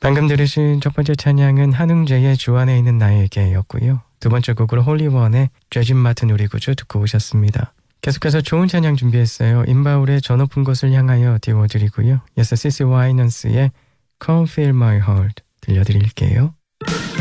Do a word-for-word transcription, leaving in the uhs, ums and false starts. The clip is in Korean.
방금 들으신 첫 번째 찬양은 한웅재의 주 안에 있는 나에게 였고요. 두 번째 곡으로 홀리원의 죄진 맡은 우리 구주 듣고 오셨습니다. 계속해서 좋은 찬양 준비했어요. 임바울의 저 높은 곳을 향하여 띄워드리고요. 예스 시시 와이넌스의 Come Feel My Heart 들려드릴게요.